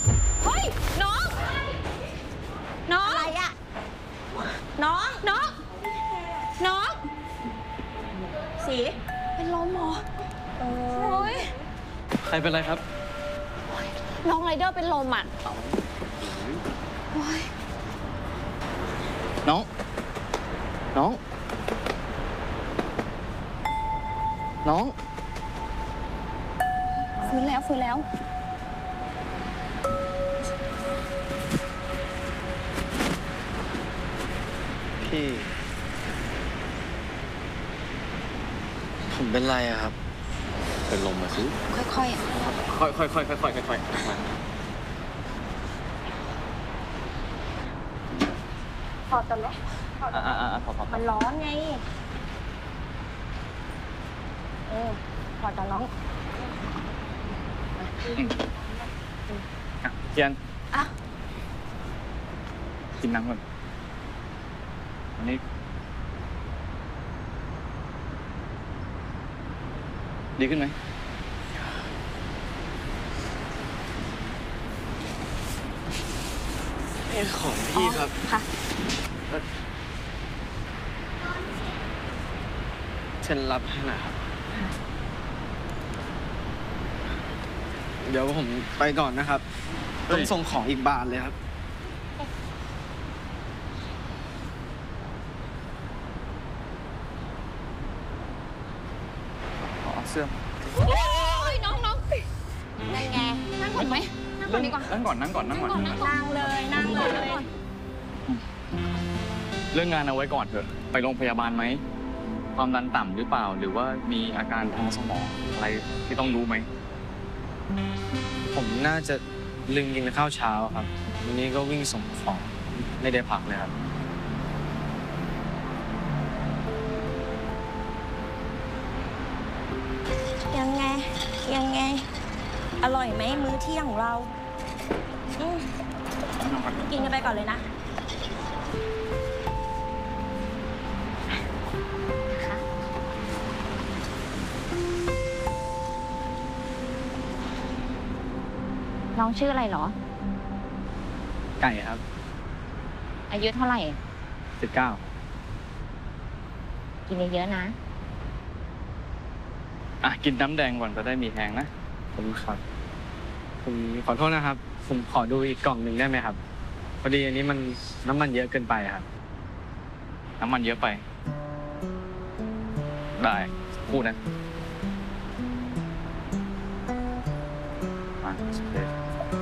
เฮ้ยน้องอะไรอะน้องสีเป็นลมเหรอโอ้ยใครเป็นไรครับน้องไรเดอร์เป็นลมอ่ะโอ้ยน้องฟื้นแล้วพี่ผมเป็นไรอะครับเป็นลมมาสิค่อยถอดกันไหมถอดมันร้อนไงถอดกันน้องเทียนอ่ะกินน้ำก่อนอันนี้ดีขึ้นไหมของพี่ครับค่ะเซ็นรับให้หน่อยครับเดี๋ยวผมไปก่อนนะครับต้องส่งของอีกบานเลยครับเสื้อโอ้ยน้องนั่งไงนั่งก่อนไหมนั่งก่อนดีกว่านั่งก่อนนั่งเลยเรื่องงานเอาไว้ก่อนเถอะไปโรงพยาบาลไหมความดันต่ำหรือเปล่าหรือว่ามีอาการทางสมองอะไรที่ต้องรู้ไหมผมน่าจะลืมกินข้าวเช้าครับวันนี้ก็วิ่งส่งของไม่ได้พักเลยครับยังไงอร่อยไหมมื้อเที่ยงของเรากินกันไปก่อนเลยนะน้องชื่ออะไรเหรอไก่ครับอายุเท่าไหร่ 19 กินเยอะๆนะกินน้ำแดงก่อนจะได้มีแรงนะผมครับผมขอโทษนะครับผมขอดูอีกกล่องหนึ่งได้ไหมครับพอดีอันนี้มันน้ำมันเยอะเกินไปครับน้ำมันเยอะไปได้พูดนะมา